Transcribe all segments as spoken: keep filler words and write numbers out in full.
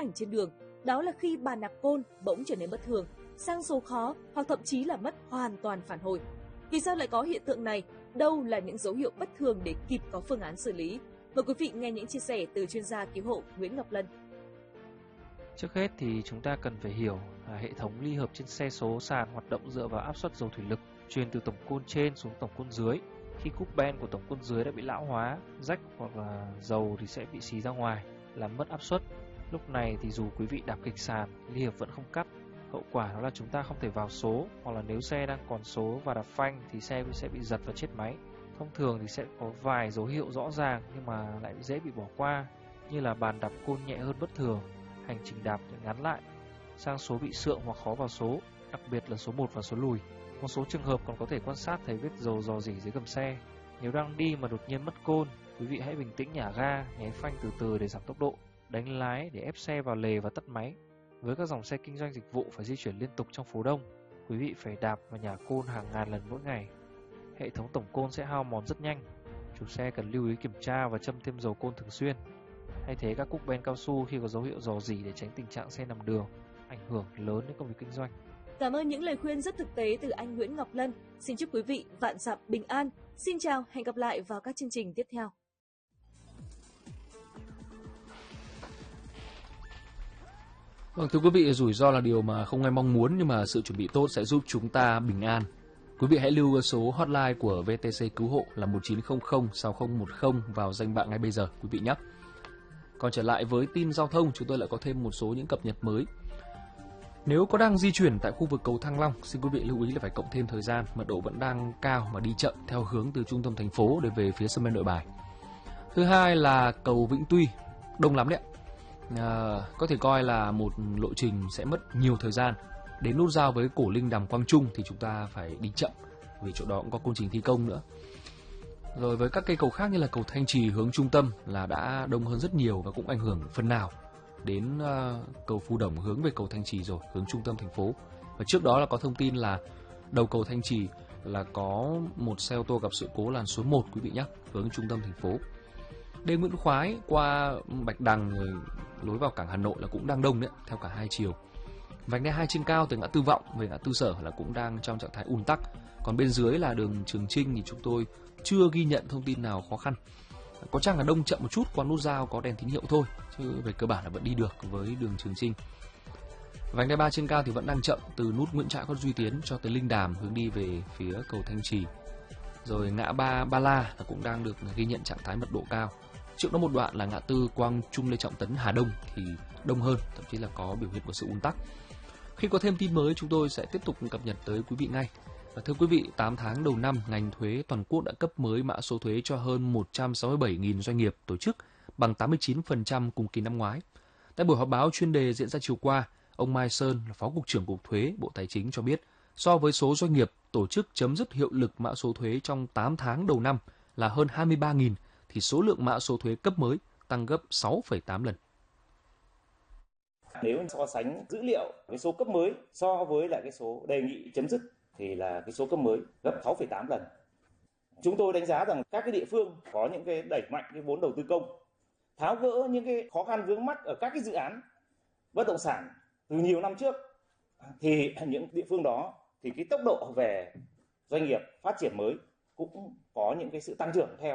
ảnh trên đường, đó là khi bàn nạp côn bỗng trở nên bất thường, sang số khó hoặc thậm chí là mất hoàn toàn phản hồi. Vì sao lại có hiện tượng này? Đâu là những dấu hiệu bất thường để kịp có phương án xử lý? Mời quý vị nghe những chia sẻ từ chuyên gia cứu hộ Nguyễn Ngọc Lân. Trước hết thì chúng ta cần phải hiểu là hệ thống ly hợp trên xe số sàn hoạt động dựa vào áp suất dầu thủy lực truyền từ tổng côn trên xuống tổng côn dưới. Khi cúc ben của tổng côn dưới đã bị lão hóa, rách hoặc là dầu thì sẽ bị xì ra ngoài, làm mất áp suất. Lúc này thì dù quý vị đạp kịch sàn, ly hợp vẫn không cắt. Hậu quả đó là chúng ta không thể vào số, hoặc là nếu xe đang còn số và đạp phanh thì xe sẽ bị giật và chết máy. Thông thường thì sẽ có vài dấu hiệu rõ ràng nhưng mà lại dễ bị bỏ qua, như là bàn đạp côn nhẹ hơn bất thường, hành trình đạp ngắn lại, sang số bị sượng hoặc khó vào số, đặc biệt là số một và số lùi. Một số trường hợp còn có thể quan sát thấy vết dầu rò rỉ dưới gầm xe. Nếu đang đi mà đột nhiên mất côn, quý vị hãy bình tĩnh nhả ga, nháy phanh từ từ để giảm tốc độ, đánh lái để ép xe vào lề và tắt máy. Với các dòng xe kinh doanh dịch vụ phải di chuyển liên tục trong phố đông, quý vị phải đạp và nhả côn hàng ngàn lần mỗi ngày. Hệ thống tổng côn sẽ hao mòn rất nhanh. Chủ xe cần lưu ý kiểm tra và châm thêm dầu côn thường xuyên. Thay thế các cúc ben cao su khi có dấu hiệu rò rỉ để tránh tình trạng xe nằm đường, ảnh hưởng lớn đến công việc kinh doanh. Cảm ơn những lời khuyên rất thực tế từ anh Nguyễn Ngọc Lân. Xin chúc quý vị vạn dặm bình an. Xin chào, hẹn gặp lại vào các chương trình tiếp theo. Vâng, thưa quý vị, rủi ro là điều mà không ai mong muốn, nhưng mà sự chuẩn bị tốt sẽ giúp chúng ta bình an. Quý vị hãy lưu số hotline của vê tê xê Cứu hộ là một chín không không sáu không một không vào danh bạ ngay bây giờ, quý vị nhé. Còn trở lại với tin giao thông, chúng tôi lại có thêm một số những cập nhật mới. Nếu có đang di chuyển tại khu vực cầu Thăng Long, xin quý vị lưu ý là phải cộng thêm thời gian, mật độ vẫn đang cao mà đi chậm theo hướng từ trung tâm thành phố để về phía sân bay Nội Bài. Thứ hai là cầu Vĩnh Tuy, đông lắm đấy. À, có thể coi là một lộ trình sẽ mất nhiều thời gian. Đến nút giao với Cổ Linh Đàm Quang Trung thì chúng ta phải đi chậm, vì chỗ đó cũng có công trình thi công nữa. Rồi với các cây cầu khác như là cầu Thanh Trì hướng trung tâm là đã đông hơn rất nhiều và cũng ảnh hưởng phần nào đến uh, cầu Phù Đổng hướng về cầu Thanh Trì rồi, hướng trung tâm thành phố. Và trước đó là có thông tin là đầu cầu Thanh Trì là có một xe ô tô gặp sự cố làn số một, quý vị nhé, hướng trung tâm thành phố. Đê Nguyễn Khoái qua Bạch Đằng rồi lối vào cảng Hà Nội là cũng đang đông đấy, theo cả hai chiều. Vành đai hai trên cao từ ngã tư Vọng về ngã tư Sở là cũng đang trong trạng thái ùn tắc. Còn bên dưới là đường Trường Chinh thì chúng tôi chưa ghi nhận thông tin nào khó khăn. Có chăng là đông chậm một chút qua nút giao có đèn tín hiệu thôi, chứ về cơ bản là vẫn đi được với đường Trường Chinh. Vành đai ba trên cao thì vẫn đang chậm từ nút Nguyễn Trãi, Khuất Duy Tiến cho tới Linh Đàm hướng đi về phía cầu Thanh Trì. Rồi ngã ba Ba La là cũng đang được ghi nhận trạng thái mật độ cao. Trước đó một đoạn là ngã tư Quang Trung Lê Trọng Tấn Hà Đông thì đông hơn, thậm chí là có biểu hiện của sự ùn tắc. Khi có thêm tin mới chúng tôi sẽ tiếp tục cập nhật tới quý vị ngay. Và thưa quý vị, tám tháng đầu năm, ngành thuế toàn quốc đã cấp mới mã số thuế cho hơn một trăm sáu mươi bảy nghìn doanh nghiệp tổ chức, bằng tám mươi chín phần trăm cùng kỳ năm ngoái. Tại buổi họp báo chuyên đề diễn ra chiều qua, ông Mai Sơn, Phó Cục trưởng Cục Thuế, Bộ Tài chính cho biết, so với số doanh nghiệp tổ chức chấm dứt hiệu lực mã số thuế trong tám tháng đầu năm là hơn hai mươi ba nghìn, thì số lượng mã số thuế cấp mới tăng gấp sáu phẩy tám lần. Nếu so sánh dữ liệu cái số cấp mới so với lại cái số đề nghị chấm dứt thì là cái số cấp mới gấp sáu phẩy tám lần. Chúng tôi đánh giá rằng các cái địa phương có những cái đẩy mạnh cái vốn đầu tư công, tháo gỡ những cái khó khăn vướng mắc ở các cái dự án bất động sản từ nhiều năm trước, thì những địa phương đó thì cái tốc độ về doanh nghiệp phát triển mới cũng có những cái sự tăng trưởng theo.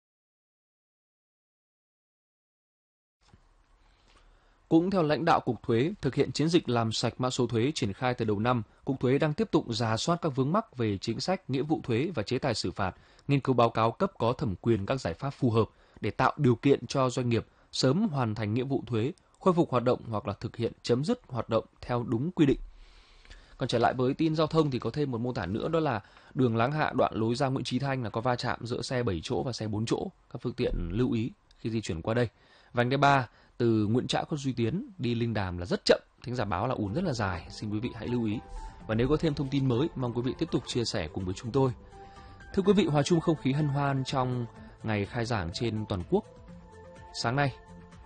Cũng theo lãnh đạo Cục Thuế, thực hiện chiến dịch làm sạch mã số thuế triển khai từ đầu năm, Cục Thuế đang tiếp tục rà soát các vướng mắc về chính sách, nghĩa vụ thuế và chế tài xử phạt, nghiên cứu báo cáo cấp có thẩm quyền các giải pháp phù hợp để tạo điều kiện cho doanh nghiệp sớm hoàn thành nghĩa vụ thuế, khôi phục hoạt động hoặc là thực hiện chấm dứt hoạt động theo đúng quy định. Còn trở lại với tin giao thông thì có thêm một mô tả nữa, đó là đường Láng Hạ đoạn lối ra Nguyễn Chí Thanh là có va chạm giữa xe bảy chỗ và xe bốn chỗ. Các phương tiện lưu ý khi di chuyển qua đây. Vành đai ba từ Nguyễn Trãi, Khuất Duy Tiến đi Linh Đàm là rất chậm, thính giả báo là ùn rất là dài, xin quý vị hãy lưu ý. Và nếu có thêm thông tin mới, mong quý vị tiếp tục chia sẻ cùng với chúng tôi. Thưa quý vị, hòa chung không khí hân hoan trong ngày khai giảng trên toàn quốc. Sáng nay,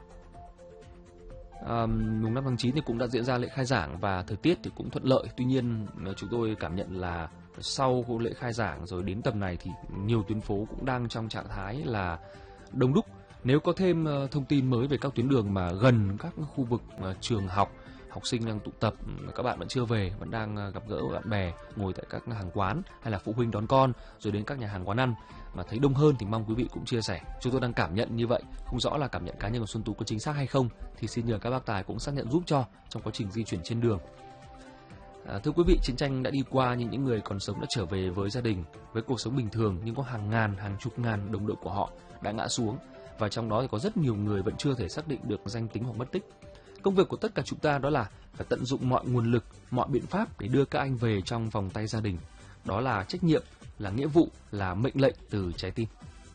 um, mùng năm tháng chín thì cũng đã diễn ra lễ khai giảng và thời tiết thì cũng thuận lợi. Tuy nhiên, chúng tôi cảm nhận là sau lễ khai giảng rồi đến tầm này thì nhiều tuyến phố cũng đang trong trạng thái là đông đúc. Nếu có thêm uh, thông tin mới về các tuyến đường mà gần các khu vực uh, trường học, học sinh đang tụ tập, các bạn vẫn chưa về, vẫn đang uh, gặp gỡ bạn bè, ngồi tại các hàng quán, hay là phụ huynh đón con, rồi đến các nhà hàng quán ăn mà thấy đông hơn thì mong quý vị cũng chia sẻ. Chúng tôi đang cảm nhận như vậy, không rõ là cảm nhận cá nhân của Xuân Tú có chính xác hay không thì xin nhờ các bác tài cũng xác nhận giúp cho trong quá trình di chuyển trên đường. À, thưa quý vị, chiến tranh đã đi qua nhưng những người còn sống đã trở về với gia đình, với cuộc sống bình thường, nhưng có hàng ngàn, hàng chục ngàn đồng đội của họ đã ngã xuống, và trong đó thì có rất nhiều người vẫn chưa thể xác định được danh tính hoặc mất tích. Công việc của tất cả chúng ta đó là phải tận dụng mọi nguồn lực, mọi biện pháp để đưa các anh về trong vòng tay gia đình. Đó là trách nhiệm, là nghĩa vụ, là mệnh lệnh từ trái tim.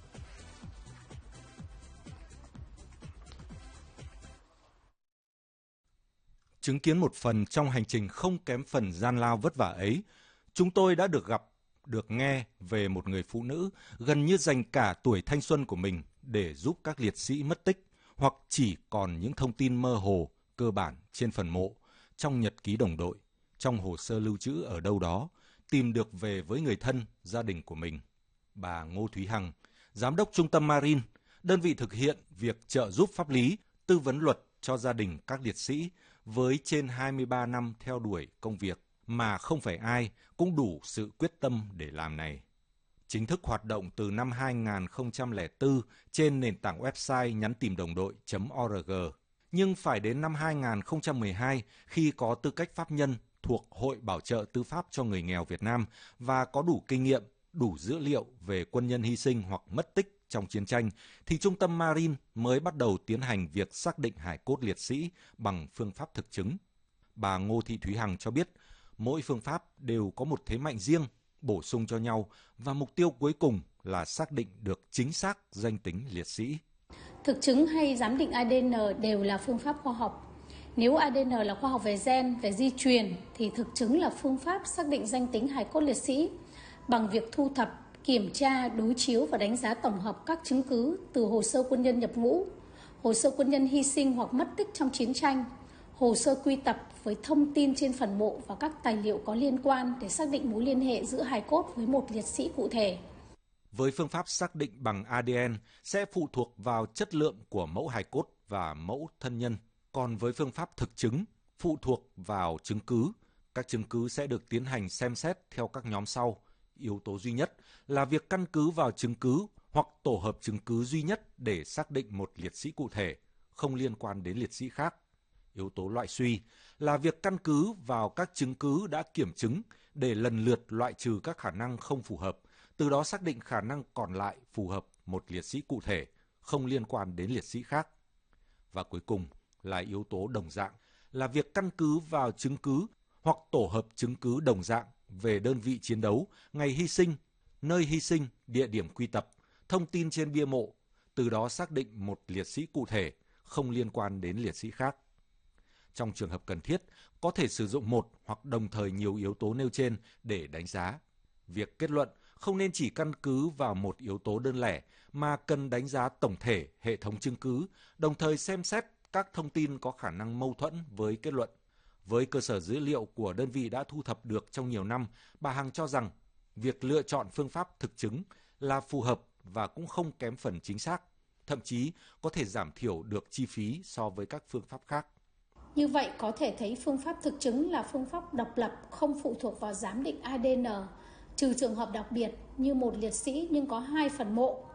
Chứng kiến một phần trong hành trình không kém phần gian lao vất vả ấy, chúng tôi đã được gặp, được nghe về một người phụ nữ gần như dành cả tuổi thanh xuân của mình để giúp các liệt sĩ mất tích hoặc chỉ còn những thông tin mơ hồ, cơ bản trên phần mộ, trong nhật ký đồng đội, trong hồ sơ lưu trữ ở đâu đó, tìm được về với người thân, gia đình của mình. Bà Ngô Thúy Hằng, Giám đốc Trung tâm Marine, đơn vị thực hiện việc trợ giúp pháp lý, tư vấn luật cho gia đình các liệt sĩ với trên hai mươi ba năm theo đuổi công việc mà không phải ai cũng đủ sự quyết tâm để làm này. Chính thức hoạt động từ năm hai nghìn không trăm lẻ bốn trên nền tảng website nhắn tìm đồng đội chấm org, nhưng phải đến năm hai nghìn không trăm mười hai khi có tư cách pháp nhân thuộc Hội Bảo trợ Tư pháp cho người nghèo Việt Nam và có đủ kinh nghiệm, đủ dữ liệu về quân nhân hy sinh hoặc mất tích trong chiến tranh, thì Trung tâm Marine mới bắt đầu tiến hành việc xác định hài cốt liệt sĩ bằng phương pháp thực chứng. Bà Ngô Thị Thúy Hằng cho biết, mỗi phương pháp đều có một thế mạnh riêng, bổ sung cho nhau và mục tiêu cuối cùng là xác định được chính xác danh tính liệt sĩ. Thực chứng hay giám định a đê en đều là phương pháp khoa học. Nếu a đê en là khoa học về gen, về di truyền, thì thực chứng là phương pháp xác định danh tính hài cốt liệt sĩ bằng việc thu thập, kiểm tra, đối chiếu và đánh giá tổng hợp các chứng cứ từ hồ sơ quân nhân nhập ngũ, hồ sơ quân nhân hy sinh hoặc mất tích trong chiến tranh, hồ sơ quy tập với thông tin trên phần mộ và các tài liệu có liên quan để xác định mối liên hệ giữa hài cốt với một liệt sĩ cụ thể. Với phương pháp xác định bằng a đê en sẽ phụ thuộc vào chất lượng của mẫu hài cốt và mẫu thân nhân. Còn với phương pháp thực chứng, phụ thuộc vào chứng cứ. Các chứng cứ sẽ được tiến hành xem xét theo các nhóm sau. Yếu tố duy nhất là việc căn cứ vào chứng cứ hoặc tổ hợp chứng cứ duy nhất để xác định một liệt sĩ cụ thể, không liên quan đến liệt sĩ khác. Yếu tố loại suy là việc căn cứ vào các chứng cứ đã kiểm chứng để lần lượt loại trừ các khả năng không phù hợp, từ đó xác định khả năng còn lại phù hợp một liệt sĩ cụ thể, không liên quan đến liệt sĩ khác. Và cuối cùng là yếu tố đồng dạng, là việc căn cứ vào chứng cứ hoặc tổ hợp chứng cứ đồng dạng về đơn vị chiến đấu, ngày hy sinh, nơi hy sinh, địa điểm quy tập, thông tin trên bia mộ, từ đó xác định một liệt sĩ cụ thể, không liên quan đến liệt sĩ khác. Trong trường hợp cần thiết, có thể sử dụng một hoặc đồng thời nhiều yếu tố nêu trên để đánh giá. Việc kết luận không nên chỉ căn cứ vào một yếu tố đơn lẻ, mà cần đánh giá tổng thể hệ thống chứng cứ, đồng thời xem xét các thông tin có khả năng mâu thuẫn với kết luận. Với cơ sở dữ liệu của đơn vị đã thu thập được trong nhiều năm, bà Hằng cho rằng việc lựa chọn phương pháp thực chứng là phù hợp và cũng không kém phần chính xác, thậm chí có thể giảm thiểu được chi phí so với các phương pháp khác. Như vậy có thể thấy phương pháp thực chứng là phương pháp độc lập, không phụ thuộc vào giám định a đê en, trừ trường hợp đặc biệt như một liệt sĩ nhưng có hai phần mộ.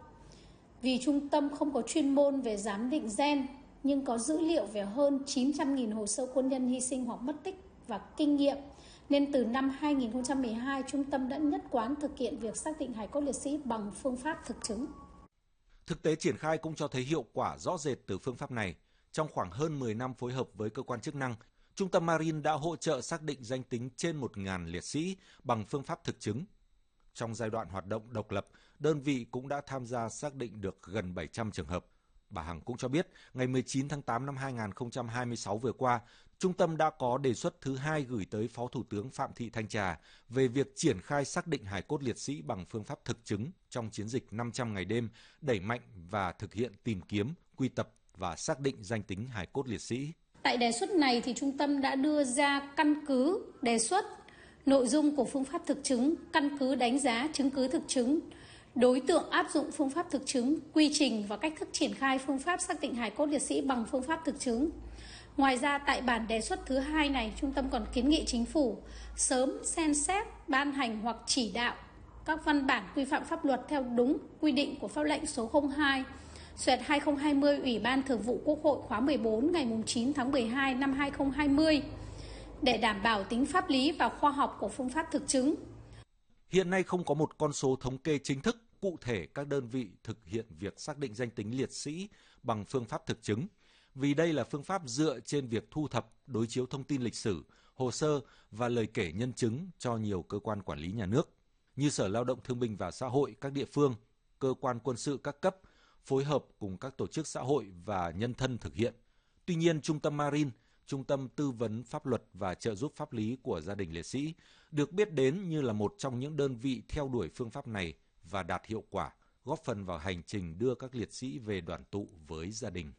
Vì trung tâm không có chuyên môn về giám định gen, nhưng có dữ liệu về hơn chín trăm nghìn hồ sơ quân nhân hy sinh hoặc mất tích và kinh nghiệm, nên từ năm hai nghìn không trăm mười hai, trung tâm đã nhất quán thực hiện việc xác định hài cốt liệt sĩ bằng phương pháp thực chứng. Thực tế triển khai cũng cho thấy hiệu quả rõ rệt từ phương pháp này. Trong khoảng hơn mười năm phối hợp với cơ quan chức năng, Trung tâm Marine đã hỗ trợ xác định danh tính trên một nghìn liệt sĩ bằng phương pháp thực chứng. Trong giai đoạn hoạt động độc lập, đơn vị cũng đã tham gia xác định được gần bảy trăm trường hợp. Bà Hằng cũng cho biết, ngày mười chín tháng tám năm hai nghìn không trăm hai mươi sáu vừa qua, Trung tâm đã có đề xuất thứ hai gửi tới Phó Thủ tướng Phạm Thị Thanh Trà về việc triển khai xác định hài cốt liệt sĩ bằng phương pháp thực chứng trong chiến dịch năm trăm ngày đêm, đẩy mạnh và thực hiện tìm kiếm, quy tập và xác định danh tính hài cốt liệt sĩ. Tại đề xuất này thì trung tâm đã đưa ra căn cứ đề xuất nội dung của phương pháp thực chứng, căn cứ đánh giá chứng cứ thực chứng, đối tượng áp dụng phương pháp thực chứng, quy trình và cách thức triển khai phương pháp xác định hài cốt liệt sĩ bằng phương pháp thực chứng. Ngoài ra, tại bản đề xuất thứ hai này, Trung tâm còn kiến nghị Chính phủ sớm xem xét, ban hành hoặc chỉ đạo các văn bản quy phạm pháp luật theo đúng quy định của pháp lệnh số không hai xuyệt hai không hai không Ủy ban Thường vụ Quốc hội khóa mười bốn ngày chín tháng mười hai năm hai không hai không để đảm bảo tính pháp lý và khoa học của phương pháp thực chứng. Hiện nay không có một con số thống kê chính thức cụ thể các đơn vị thực hiện việc xác định danh tính liệt sĩ bằng phương pháp thực chứng, vì đây là phương pháp dựa trên việc thu thập, đối chiếu thông tin lịch sử, hồ sơ và lời kể nhân chứng cho nhiều cơ quan quản lý nhà nước, như Sở Lao động Thương binh và Xã hội các địa phương, cơ quan quân sự các cấp, phối hợp cùng các tổ chức xã hội và nhân thân thực hiện. Tuy nhiên, Trung tâm Marine, Trung tâm Tư vấn Pháp luật và Trợ giúp pháp lý của gia đình liệt sĩ, được biết đến như là một trong những đơn vị theo đuổi phương pháp này và đạt hiệu quả, góp phần vào hành trình đưa các liệt sĩ về đoàn tụ với gia đình.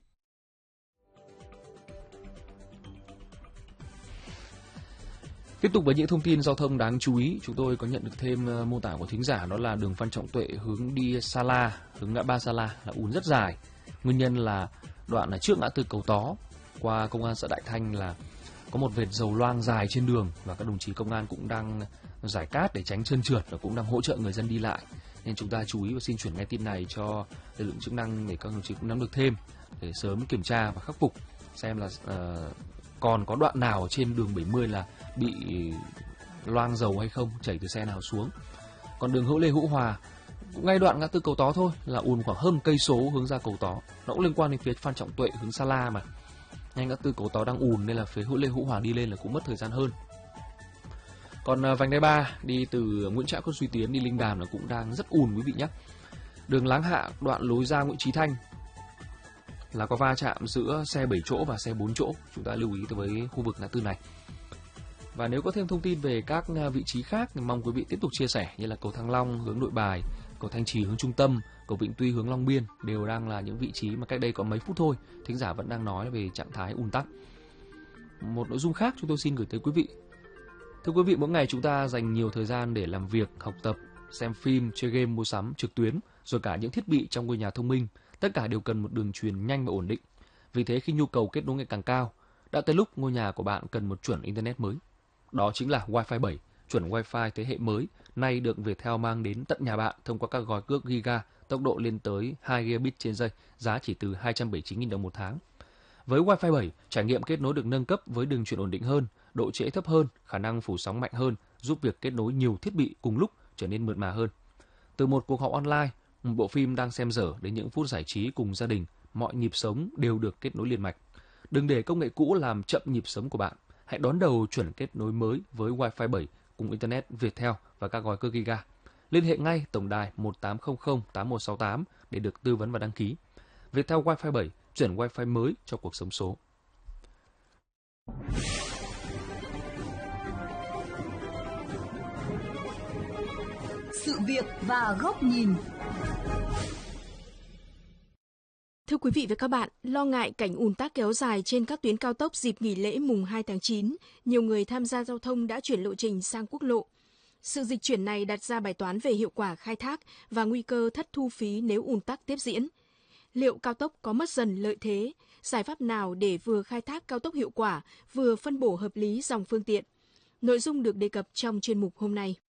Tiếp tục với những thông tin giao thông đáng chú ý, chúng tôi có nhận được thêm mô tả của thính giả, đó là đường Phan Trọng Tuệ hướng đi Sa La, hướng ngã ba Sa La là ùn rất dài. Nguyên nhân là đoạn là trước ngã tư Cầu Tó qua công an xã Đại Thanh là có một vệt dầu loang dài trên đường, và các đồng chí công an cũng đang giải cát để tránh trơn trượt và cũng đang hỗ trợ người dân đi lại. Nên chúng ta chú ý và xin chuyển ngay tin này cho lực lượng chức năng để các đồng chí cũng nắm được thêm để sớm kiểm tra và khắc phục xem là uh, còn có đoạn nào trên đường bảy mươi là bị loang dầu hay không, chảy từ xe nào xuống. Còn đường Hữu Lê Hữu Hòa cũng ngay đoạn ngã tư Cầu Tó thôi là ùn khoảng hơn cây số hướng ra Cầu Tó, nó cũng liên quan đến phía Phan Trọng Tuệ hướng Sa La mà. Ngay ngã tư Cầu Tó đang ùn nên là phía Hữu Lê Hữu Hòa đi lên là cũng mất thời gian hơn. Còn vành đai ba đi từ Nguyễn Trãi Khuất Duy Tiến đi Linh Đàm là cũng đang rất ùn quý vị nhé. Đường Láng Hạ đoạn lối ra Nguyễn Chí Thanh là có va chạm giữa xe bảy chỗ và xe bốn chỗ, chúng ta lưu ý tới với khu vực ngã tư này. Và nếu có thêm thông tin về các vị trí khác thì mong quý vị tiếp tục chia sẻ, như là cầu Thăng Long hướng Nội Bài, cầu Thanh Trì hướng trung tâm, cầu Vĩnh Tuy hướng Long Biên đều đang là những vị trí mà cách đây có mấy phút thôi thính giả vẫn đang nói về trạng thái ùn tắc. Một nội dung khác chúng tôi xin gửi tới quý vị. Thưa quý vị, mỗi ngày chúng ta dành nhiều thời gian để làm việc, học tập, xem phim, chơi game, mua sắm trực tuyến, rồi cả những thiết bị trong ngôi nhà thông minh, tất cả đều cần một đường truyền nhanh và ổn định. Vì thế khi nhu cầu kết nối ngày càng cao, đã tới lúc ngôi nhà của bạn cần một chuẩn internet mới. Đó chính là Wi-Fi bảy, chuẩn Wi-Fi thế hệ mới, nay được Viettel mang đến tận nhà bạn thông qua các gói cước Giga, tốc độ lên tới hai gigabit trên giây, giá chỉ từ hai trăm bảy mươi chín nghìn đồng một tháng. Với Wi-Fi bảy, trải nghiệm kết nối được nâng cấp với đường truyền ổn định hơn, độ trễ thấp hơn, khả năng phủ sóng mạnh hơn, giúp việc kết nối nhiều thiết bị cùng lúc trở nên mượt mà hơn. Từ một cuộc họp online, một bộ phim đang xem dở đến những phút giải trí cùng gia đình, mọi nhịp sống đều được kết nối liền mạch. Đừng để công nghệ cũ làm chậm nhịp sống của bạn. Hãy đón đầu chuẩn kết nối mới với Wi-Fi bảy cùng Internet Viettel và các gói cước Giga. Liên hệ ngay tổng đài một tám không không tám một sáu tám để được tư vấn và đăng ký. Viettel Wi-Fi bảy, chuẩn Wi-Fi mới cho cuộc sống số. Sự việc và góc nhìn. Thưa quý vị và các bạn, lo ngại cảnh ùn tắc kéo dài trên các tuyến cao tốc dịp nghỉ lễ mùng hai tháng chín, nhiều người tham gia giao thông đã chuyển lộ trình sang quốc lộ. Sự dịch chuyển này đặt ra bài toán về hiệu quả khai thác và nguy cơ thất thu phí nếu ùn tắc tiếp diễn. Liệu cao tốc có mất dần lợi thế? Giải pháp nào để vừa khai thác cao tốc hiệu quả, vừa phân bổ hợp lý dòng phương tiện? Nội dung được đề cập trong chuyên mục hôm nay.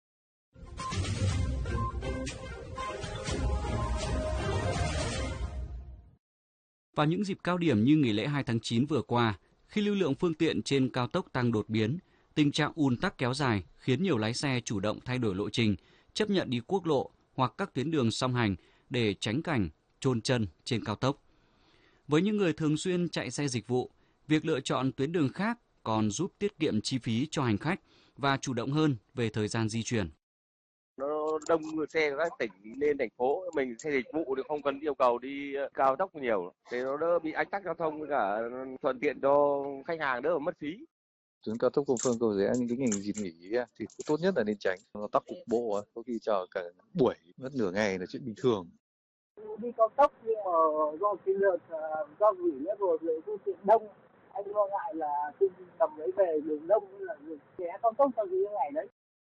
Vào những dịp cao điểm như nghỉ lễ hai tháng chín vừa qua, khi lưu lượng phương tiện trên cao tốc tăng đột biến, tình trạng ùn tắc kéo dài khiến nhiều lái xe chủ động thay đổi lộ trình, chấp nhận đi quốc lộ hoặc các tuyến đường song hành để tránh cảnh chôn chân trên cao tốc. Với những người thường xuyên chạy xe dịch vụ, việc lựa chọn tuyến đường khác còn giúp tiết kiệm chi phí cho hành khách và chủ động hơn về thời gian di chuyển. Nó đông xe các tỉnh lên thành phố, mình xe dịch vụ thì không cần yêu cầu đi cao tốc nhiều, thì nó đỡ bị ách tắc giao thông với cả thuận tiện cho khách hàng, đỡ mất phí. Tuyến cao tốc Cầu Phương Cầu Giấy những cái ngày dịp nghỉ thì tốt nhất là nên tránh, nó tắc cục bộ, có khi chờ cả buổi mất nửa ngày là chuyện bình thường. Đi cao tốc nhưng mà do cái lượt do nghỉ lễ rồi lượng phương tiện đông, anh lo ngại là khi tầm đấy về đường đông là ché cao tốc trong những ngày đấy.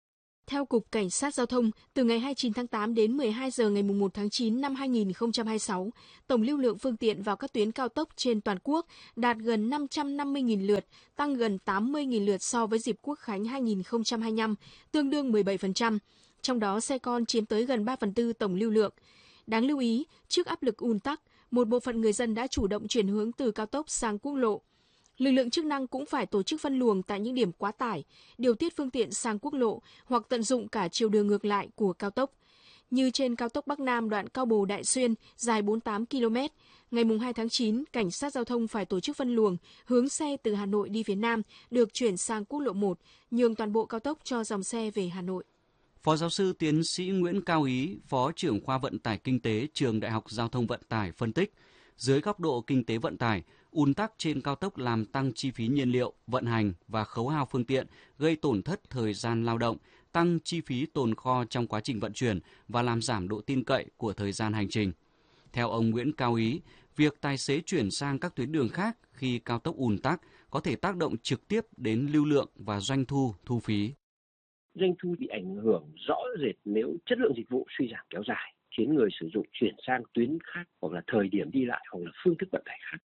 Theo Cục Cảnh sát Giao thông, từ ngày hai mươi chín tháng tám đến mười hai giờ ngày mùng một tháng chín năm hai nghìn không trăm hai mươi sáu, tổng lưu lượng phương tiện vào các tuyến cao tốc trên toàn quốc đạt gần năm trăm năm mươi nghìn lượt, tăng gần tám mươi nghìn lượt so với dịp Quốc khánh hai nghìn không trăm hai mươi lăm, tương đương mười bảy phần trăm. Trong đó xe con chiếm tới gần ba phần tư tổng lưu lượng. Đáng lưu ý, trước áp lực ùn tắc, một bộ phận người dân đã chủ động chuyển hướng từ cao tốc sang quốc lộ. Lực lượng chức năng cũng phải tổ chức phân luồng tại những điểm quá tải, điều tiết phương tiện sang quốc lộ hoặc tận dụng cả chiều đường ngược lại của cao tốc. Như trên cao tốc Bắc Nam đoạn Cao Bồ - Đại Xuyên dài bốn mươi tám ki lô mét, ngày hai tháng chín, Cảnh sát Giao thông phải tổ chức phân luồng hướng xe từ Hà Nội đi phía Nam được chuyển sang quốc lộ một, nhường toàn bộ cao tốc cho dòng xe về Hà Nội. Phó giáo sư tiến sĩ Nguyễn Cao Ý, Phó trưởng khoa vận tải kinh tế Trường Đại học Giao thông Vận tải phân tích, dưới góc độ kinh tế vận tải, ùn tắc trên cao tốc làm tăng chi phí nhiên liệu, vận hành và khấu hao phương tiện, gây tổn thất thời gian lao động, tăng chi phí tồn kho trong quá trình vận chuyển và làm giảm độ tin cậy của thời gian hành trình. Theo ông Nguyễn Cao Ý, việc tài xế chuyển sang các tuyến đường khác khi cao tốc ùn tắc có thể tác động trực tiếp đến lưu lượng và doanh thu, thu phí. Doanh thu bị ảnh hưởng rõ rệt nếu chất lượng dịch vụ suy giảm kéo dài, khiến người sử dụng chuyển sang tuyến khác hoặc là thời điểm đi lại hoặc là phương thức vận tải khác.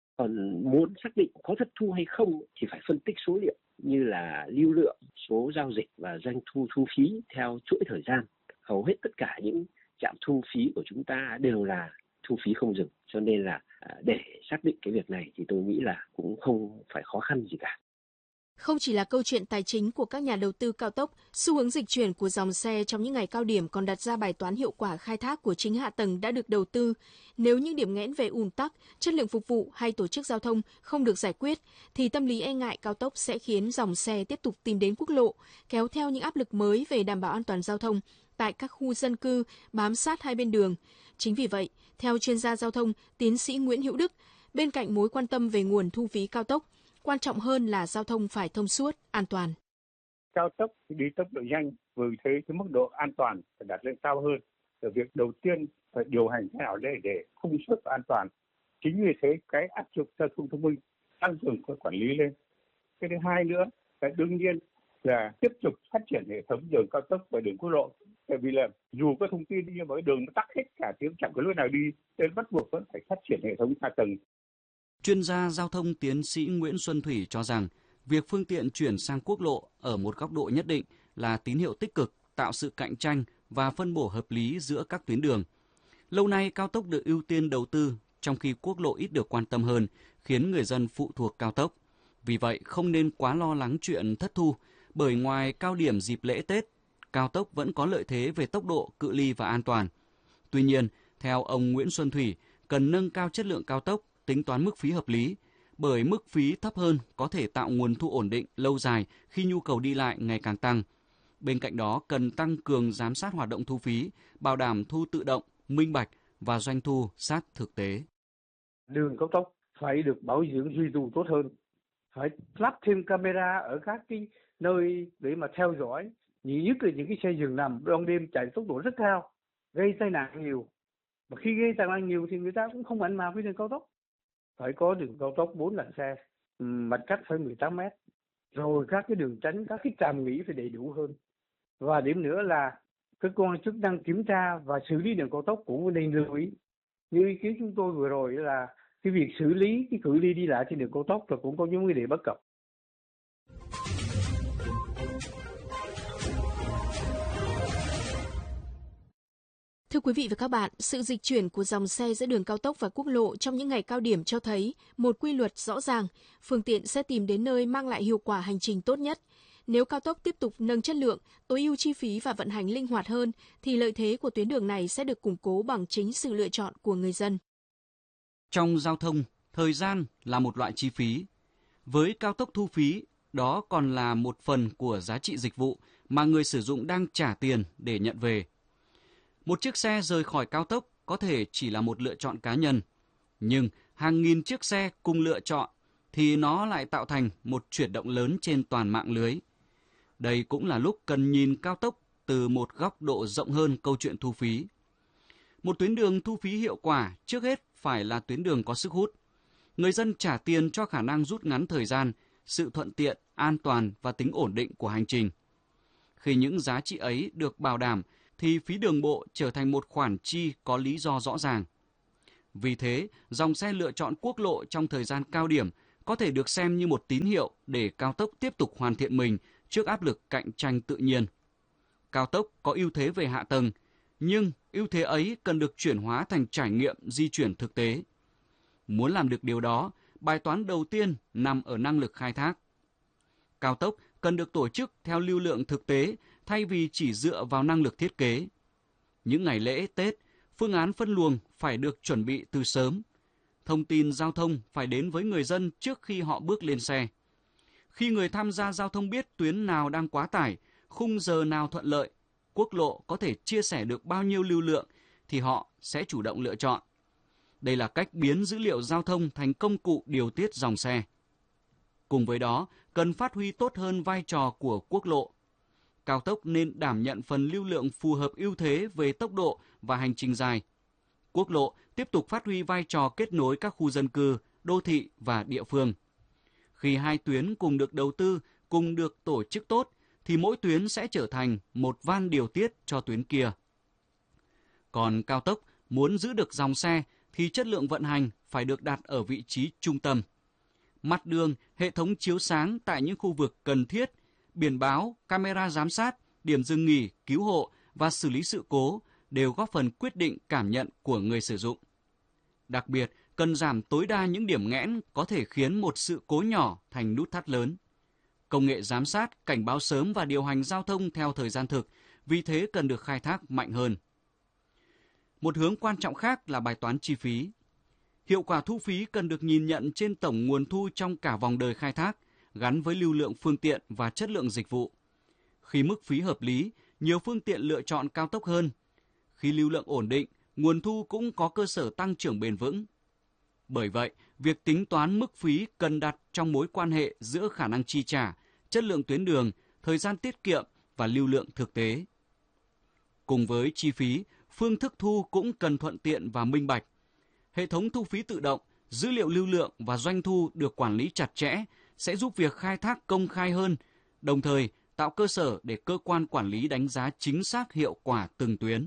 Còn muốn xác định có thất thu hay không thì phải phân tích số liệu như là lưu lượng, số giao dịch và doanh thu thu phí theo chuỗi thời gian. Hầu hết tất cả những trạm thu phí của chúng ta đều là thu phí không dừng. Cho nên là để xác định cái việc này thì tôi nghĩ là cũng không phải khó khăn gì cả. Không chỉ là câu chuyện tài chính của các nhà đầu tư cao tốc, xu hướng dịch chuyển của dòng xe trong những ngày cao điểm còn đặt ra bài toán hiệu quả khai thác của chính hạ tầng đã được đầu tư. Nếu những điểm nghẽn về ùn tắc, chất lượng phục vụ hay tổ chức giao thông không được giải quyết, thì tâm lý e ngại cao tốc sẽ khiến dòng xe tiếp tục tìm đến quốc lộ, kéo theo những áp lực mới về đảm bảo an toàn giao thông tại các khu dân cư bám sát hai bên đường. Chính vì vậy, theo chuyên gia giao thông, tiến sĩ Nguyễn Hữu Đức, bên cạnh mối quan tâm về nguồn thu phí cao tốc, quan trọng hơn là giao thông phải thông suốt, an toàn. Cao tốc đi tốc độ nhanh, vì thế cái mức độ an toàn phải đặt lên cao hơn. Ở việc đầu tiên phải điều hành thế nào để để thông suốt và an toàn. Chính vì thế cái áp dụng giao thông thông minh tăng cường cái quản lý lên. Cái thứ hai nữa, cái đương nhiên là tiếp tục phát triển hệ thống đường cao tốc và đường quốc lộ. Tại vì là dù có thông tin nhưng mà cái đường nó tắc hết cả tiếng, chẳng có lối nào đi, nên bắt buộc vẫn phải phát triển hệ thống hạ tầng. Chuyên gia giao thông tiến sĩ Nguyễn Xuân Thủy cho rằng, việc phương tiện chuyển sang quốc lộ ở một góc độ nhất định là tín hiệu tích cực, tạo sự cạnh tranh và phân bổ hợp lý giữa các tuyến đường. Lâu nay, cao tốc được ưu tiên đầu tư, trong khi quốc lộ ít được quan tâm hơn, khiến người dân phụ thuộc cao tốc. Vì vậy, không nên quá lo lắng chuyện thất thu, bởi ngoài cao điểm dịp lễ Tết, cao tốc vẫn có lợi thế về tốc độ, cự ly và an toàn. Tuy nhiên, theo ông Nguyễn Xuân Thủy, cần nâng cao chất lượng cao tốc, tính toán mức phí hợp lý, bởi mức phí thấp hơn có thể tạo nguồn thu ổn định lâu dài khi nhu cầu đi lại ngày càng tăng. Bên cạnh đó, cần tăng cường giám sát hoạt động thu phí, bảo đảm thu tự động, minh bạch và doanh thu sát thực tế. Đường cao tốc phải được bảo dưỡng duy tu tốt hơn, phải lắp thêm camera ở các cái nơi để mà theo dõi. Nhiều nhất là những cái xe giường nằm ban đêm chạy tốc độ rất cao, gây tai nạn nhiều. Mà khi gây tai nạn nhiều thì người ta cũng không mặn mà với đường cao tốc. Phải có đường cao tốc bốn làn xe, mặt cắt phải mười tám mét, rồi các cái đường tránh, các cái trạm nghỉ phải đầy đủ hơn. Và điểm nữa là cơ quan chức năng kiểm tra và xử lý đường cao tốc cũng nên lưu ý. Như ý kiến chúng tôi vừa rồi là cái việc xử lý cái cự ly đi lại trên đường cao tốc là cũng có những vấn đề bất cập. Thưa quý vị và các bạn, sự dịch chuyển của dòng xe giữa đường cao tốc và quốc lộ trong những ngày cao điểm cho thấy một quy luật rõ ràng, phương tiện sẽ tìm đến nơi mang lại hiệu quả hành trình tốt nhất. Nếu cao tốc tiếp tục nâng chất lượng, tối ưu chi phí và vận hành linh hoạt hơn, thì lợi thế của tuyến đường này sẽ được củng cố bằng chính sự lựa chọn của người dân. Trong giao thông, thời gian là một loại chi phí. Với cao tốc thu phí, đó còn là một phần của giá trị dịch vụ mà người sử dụng đang trả tiền để nhận về. Một chiếc xe rời khỏi cao tốc có thể chỉ là một lựa chọn cá nhân, nhưng hàng nghìn chiếc xe cùng lựa chọn thì nó lại tạo thành một chuyển động lớn trên toàn mạng lưới. Đây cũng là lúc cần nhìn cao tốc từ một góc độ rộng hơn câu chuyện thu phí. Một tuyến đường thu phí hiệu quả trước hết phải là tuyến đường có sức hút. Người dân trả tiền cho khả năng rút ngắn thời gian, sự thuận tiện, an toàn và tính ổn định của hành trình. Khi những giá trị ấy được bảo đảm, thì phí đường bộ trở thành một khoản chi có lý do rõ ràng. Vì thế, dòng xe lựa chọn quốc lộ trong thời gian cao điểm có thể được xem như một tín hiệu để cao tốc tiếp tục hoàn thiện mình trước áp lực cạnh tranh tự nhiên. Cao tốc có ưu thế về hạ tầng, nhưng ưu thế ấy cần được chuyển hóa thành trải nghiệm di chuyển thực tế. Muốn làm được điều đó, bài toán đầu tiên nằm ở năng lực khai thác. Cao tốc cần được tổ chức theo lưu lượng thực tế thay vì chỉ dựa vào năng lực thiết kế. Những ngày lễ, Tết, phương án phân luồng phải được chuẩn bị từ sớm. Thông tin giao thông phải đến với người dân trước khi họ bước lên xe. Khi người tham gia giao thông biết tuyến nào đang quá tải, khung giờ nào thuận lợi, quốc lộ có thể chia sẻ được bao nhiêu lưu lượng thì họ sẽ chủ động lựa chọn. Đây là cách biến dữ liệu giao thông thành công cụ điều tiết dòng xe. Cùng với đó, cần phát huy tốt hơn vai trò của quốc lộ. Cao tốc nên đảm nhận phần lưu lượng phù hợp ưu thế về tốc độ và hành trình dài. Quốc lộ tiếp tục phát huy vai trò kết nối các khu dân cư, đô thị và địa phương. Khi hai tuyến cùng được đầu tư, cùng được tổ chức tốt, thì mỗi tuyến sẽ trở thành một van điều tiết cho tuyến kia. Còn cao tốc muốn giữ được dòng xe thì chất lượng vận hành phải được đặt ở vị trí trung tâm. Mặt đường, hệ thống chiếu sáng tại những khu vực cần thiết, biển báo, camera giám sát, điểm dừng nghỉ, cứu hộ và xử lý sự cố đều góp phần quyết định cảm nhận của người sử dụng. Đặc biệt, cần giảm tối đa những điểm nghẽn có thể khiến một sự cố nhỏ thành nút thắt lớn. Công nghệ giám sát, cảnh báo sớm và điều hành giao thông theo thời gian thực, vì thế cần được khai thác mạnh hơn. Một hướng quan trọng khác là bài toán chi phí. Hiệu quả thu phí cần được nhìn nhận trên tổng nguồn thu trong cả vòng đời khai thác, gắn với lưu lượng phương tiện và chất lượng dịch vụ. Khi mức phí hợp lý, nhiều phương tiện lựa chọn cao tốc hơn. Khi lưu lượng ổn định, nguồn thu cũng có cơ sở tăng trưởng bền vững. Bởi vậy, việc tính toán mức phí cần đặt trong mối quan hệ giữa khả năng chi trả, chất lượng tuyến đường, thời gian tiết kiệm và lưu lượng thực tế. Cùng với chi phí, phương thức thu cũng cần thuận tiện và minh bạch. Hệ thống thu phí tự động, dữ liệu lưu lượng và doanh thu được quản lý chặt chẽ sẽ giúp việc khai thác công khai hơn, đồng thời tạo cơ sở để cơ quan quản lý đánh giá chính xác hiệu quả từng tuyến.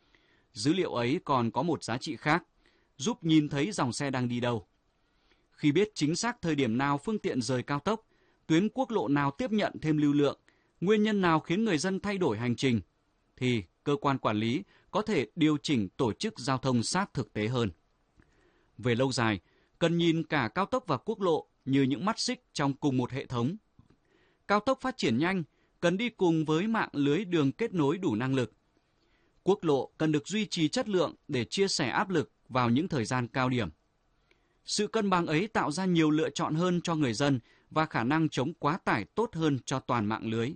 Dữ liệu ấy còn có một giá trị khác, giúp nhìn thấy dòng xe đang đi đâu. Khi biết chính xác thời điểm nào phương tiện rời cao tốc, tuyến quốc lộ nào tiếp nhận thêm lưu lượng, nguyên nhân nào khiến người dân thay đổi hành trình, thì cơ quan quản lý có thể điều chỉnh tổ chức giao thông sát thực tế hơn. Về lâu dài, cần nhìn cả cao tốc và quốc lộ như những mắt xích trong cùng một hệ thống. Cao tốc phát triển nhanh, cần đi cùng với mạng lưới đường kết nối đủ năng lực. Quốc lộ cần được duy trì chất lượng để chia sẻ áp lực vào những thời gian cao điểm. Sự cân bằng ấy tạo ra nhiều lựa chọn hơn cho người dân và khả năng chống quá tải tốt hơn cho toàn mạng lưới.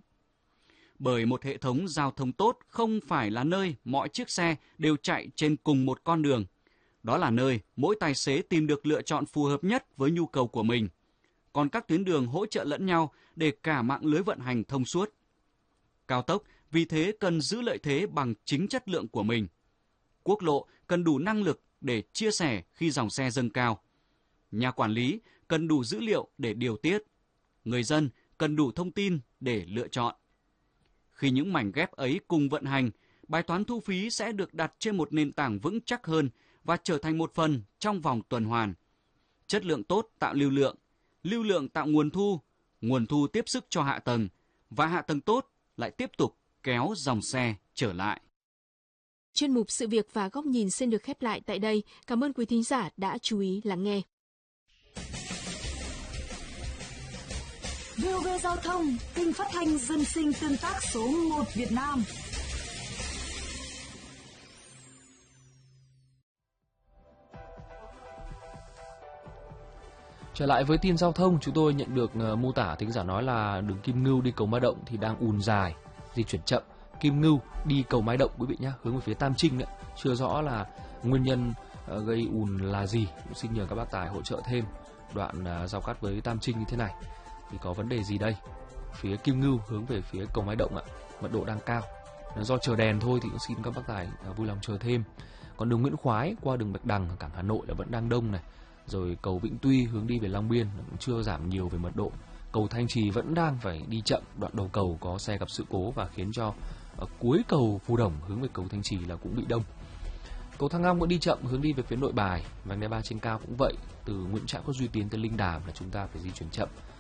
Bởi một hệ thống giao thông tốt không phải là nơi mọi chiếc xe đều chạy trên cùng một con đường. Đó là nơi mỗi tài xế tìm được lựa chọn phù hợp nhất với nhu cầu của mình. Còn các tuyến đường hỗ trợ lẫn nhau để cả mạng lưới vận hành thông suốt. Cao tốc vì thế cần giữ lợi thế bằng chính chất lượng của mình. Quốc lộ cần đủ năng lực để chia sẻ khi dòng xe dâng cao. Nhà quản lý cần đủ dữ liệu để điều tiết. Người dân cần đủ thông tin để lựa chọn. Khi những mảnh ghép ấy cùng vận hành, bài toán thu phí sẽ được đặt trên một nền tảng vững chắc hơn và trở thành một phần trong vòng tuần hoàn. Chất lượng tốt tạo lưu lượng, lưu lượng tạo nguồn thu, nguồn thu tiếp sức cho hạ tầng, và hạ tầng tốt lại tiếp tục kéo dòng xe trở lại. Chuyên mục Sự việc và góc nhìn xin được khép lại tại đây. Cảm ơn quý thính giả đã chú ý lắng nghe. vê o vê Giao thông, kênh phát thanh dân sinh tương tác số một Việt Nam. Trở lại với tin giao thông, chúng tôi nhận được uh, mô tả thính giả nói là đường Kim Ngưu đi cầu Mai Động thì đang ùn dài, di chuyển chậm. Kim Ngưu đi cầu Mai Động quý vị nhé, hướng về phía Tam Trinh đấy. Chưa rõ là nguyên nhân uh, gây ùn là gì. Cũng xin nhờ các bác tài hỗ trợ thêm đoạn uh, giao cắt với Tam Trinh như thế này thì có vấn đề gì đây. Phía Kim Ngưu hướng về phía cầu Mai Động ạ, mật độ đang cao. Do chờ đèn thôi thì cũng xin các bác tài uh, vui lòng chờ thêm. Còn đường Nguyễn Khoái qua đường Bạch Đằng cảng Hà Nội là vẫn đang đông này. Rồi cầu Vĩnh Tuy hướng đi về Long Biên cũng chưa giảm nhiều về mật độ, cầu Thanh Trì vẫn đang phải đi chậm, đoạn đầu cầu có xe gặp sự cố và khiến cho ở cuối cầu Phù Đồng hướng về cầu Thanh Trì là cũng bị đông. Cầu Thăng Long vẫn đi chậm hướng đi về phía Nội Bài, vành đai ba trên cao cũng vậy, từ Nguyễn Trãi, Khuất Duy Tiến tới Linh Đàm là chúng ta phải di chuyển chậm.